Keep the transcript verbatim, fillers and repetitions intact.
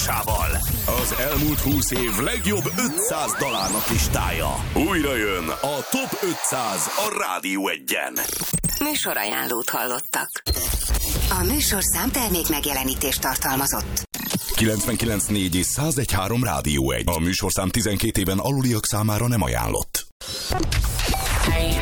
Az elmúlt húsz év legjobb ötszáz dalának listája. Újra jön a Top ötszáz a Rádió Egyen. Műsorajánlót hallottak. A műsorszám termék megjelenítést tartalmazott. kilencvenkilenc négy és száz három Rádió egy. A műsorszám tizenkét éven aluliak számára nem ajánlott. Hey.